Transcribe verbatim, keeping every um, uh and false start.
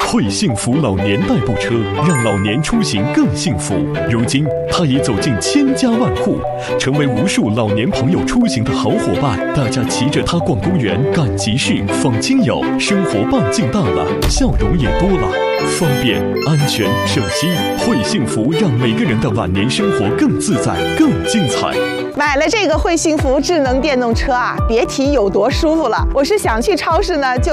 会幸福老年代步车，让老年出行更幸福。如今，它已走进千家万户，成为无数老年朋友出行的好伙伴。大家骑着它逛公园、赶集市、访亲友，生活半径大了，笑容也多了。方便、安全、省心，会幸福让每个人的晚年生活更自在、更精彩。 买了这个会幸福智能电动车啊，别提有多舒服了。我是想去超市呢，就